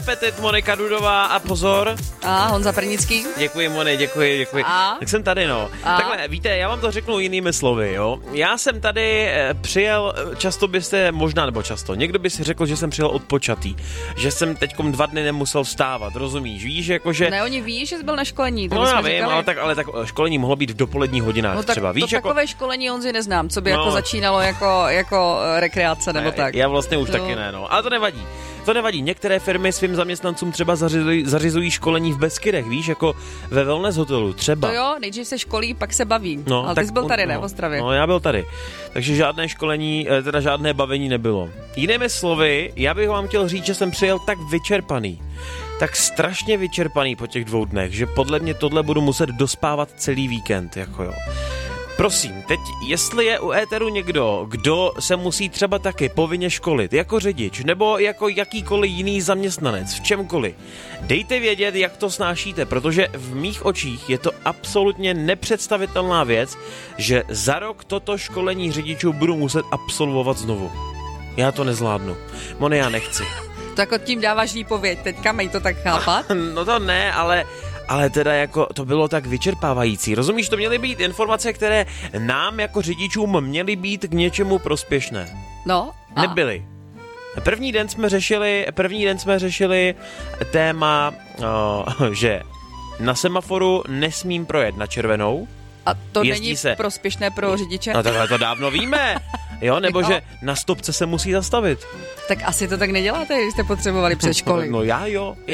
Petit, Monika Dudová a pozor. A Honza Prnický. Děkuji, Moni, děkuji. Tak jsem tady, no. Takhle, víte, já vám to řeknu jinými slovy, jo. Já jsem tady přijel, často byste, možná nebo často, někdo by si řekl, že jsem přijel odpočatý, že jsem teďkom 2 dny nemusel vstávat, rozumíš, víš, jakože... Ne, oni ví, že jsi byl na školení, to no já vím, ale tak školení mohlo být v dopoledních hodinách no, tak třeba, víš, to jako... takové školení Honzi neznám, co by jako začínalo jako rekreace nebo tak. Já vlastně už taky ne, no, ale to nevadí. To nevadí, některé firmy svým zaměstnancům třeba zařizují školení v Beskydech, víš, jako ve wellness hotelu, třeba. To jo, nejdřív se školí, pak se baví, no, ale ty jsi byl tady, ne, v Ostravě. No, já byl tady, takže žádné školení, teda žádné bavení nebylo. Jinými slovy, já bych vám chtěl říct, že jsem přijel tak vyčerpaný, tak strašně vyčerpaný po těch 2 dnech, že podle mě tohle budu muset dospávat celý víkend, jako jo. Prosím, teď, jestli je u éteru někdo, kdo se musí třeba taky povinně školit, jako řidič, nebo jako jakýkoliv jiný zaměstnanec, v čemkoliv, dejte vědět, jak to snášíte, protože v mých očích je to absolutně nepředstavitelná věc, že za rok toto školení řidičů budu muset absolvovat znovu. Já to nezvládnu. Moni, já nechci. Tak tím dáváš výpověď, teďka mají to tak chápat? No to ne, ale teda jako to bylo tak vyčerpávající. Rozumíš, to měly být informace, které nám jako řidičům měly být k něčemu prospěšné. No. Nebyly. První den jsme řešili téma, že na semaforu nesmím projet na červenou. A to není prospěšné pro řidiče? No tohle to dávno víme. Jo, nebo že na stopce se musí zastavit. Tak asi to tak neděláte, když jste potřebovali před školy. No já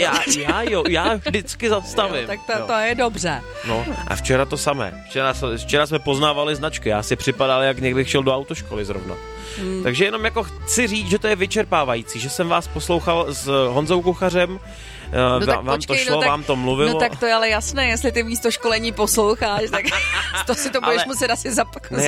vždycky zastavím. Jo, tak to je dobře. No a včera to samé. Včera jsme poznávali značky, já si připadal, jak někdy šel do autoškoly zrovna. Takže jenom jako chci říct, že to je vyčerpávající, že jsem vás poslouchal s Honzou Kuchařem, vám to šlo, vám to mluvilo. No tak to je ale jasné, jestli ty místo školení posloucháš, tak to si to budeš muset asi zapakovat.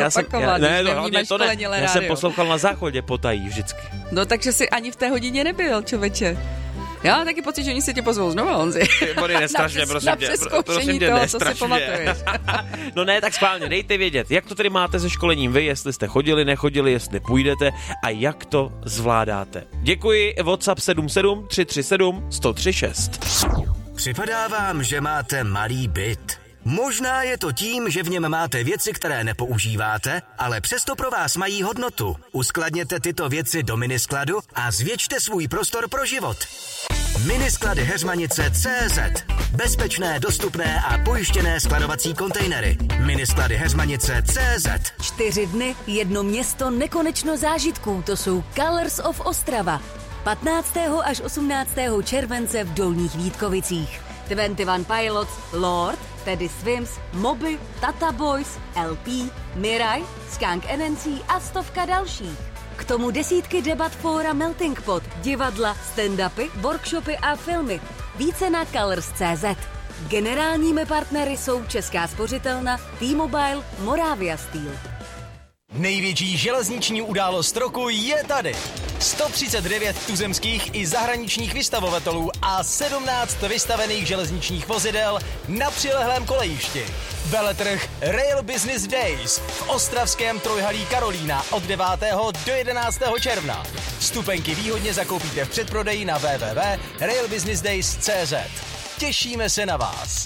Já jsem poslouchal na záchodě potají vždycky. No takže si ani v té hodině nebyl, člověče. Já mám taky pocit, že oni si tě pozvou znova, Honzi. Body, nestrašně, prosím tě, nestrašně. No ne, tak schválně, dejte vědět, jak to tedy máte se školením vy, jestli jste chodili, nechodili, jestli půjdete a jak to zvládáte. Děkuji, WhatsApp 77 337 1036. Připadá vám, že máte malý byt. Možná je to tím, že v něm máte věci, které nepoužíváte, ale přesto pro vás mají hodnotu. Uskladněte tyto věci do miniskladu a zvětšte svůj prostor pro život. Minisklady Heřmanice.cz. Bezpečné, dostupné a pojištěné skladovací kontejnery. Minisklady Heřmanice.cz. 4 dny, 1 město, nekonečno zážitků. To jsou Colors of Ostrava. 15. až 18. července v Dolních Vítkovicích. 21 Pilots, Lord, Teddy Swims, Moby, Tata Boys, LP, Mirai, Skunk NNC a stovka dalších. K tomu desítky debat, fóra, melting pot, divadla, stand-upy, workshopy a filmy. Více na Colors.cz. Generálními partnery jsou Česká spořitelna, T-Mobile, Moravia Steel. Největší železniční událost roku je tady. 139 tuzemských i zahraničních vystavovatelů a 17 vystavených železničních vozidel na přilehlém kolejišti. Veletrh Rail Business Days v ostravském Trojhalí Karolína od 9. do 11. června. Vstupenky výhodně zakoupíte v předprodeji na www.railbusinessdays.cz. Těšíme se na vás.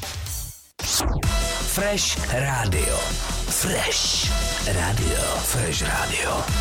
Fresh Radio. Fresh Radio. Fresh Radio.